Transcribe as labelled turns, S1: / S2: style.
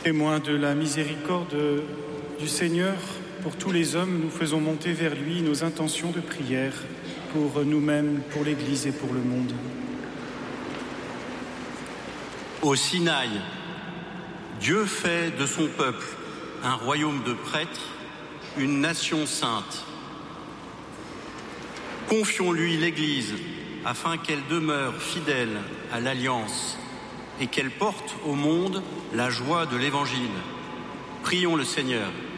S1: Témoins de la miséricorde du Seigneur, pour tous les hommes, nous faisons monter vers lui nos intentions de prière, pour nous-mêmes, pour l'Église et pour le monde.
S2: Au Sinaï, Dieu fait de son peuple un royaume de prêtres, une nation sainte. Confions-lui l'Église afin qu'elle demeure fidèle à l'Alliance et qu'elle porte au monde la joie de l'Évangile. Prions le Seigneur.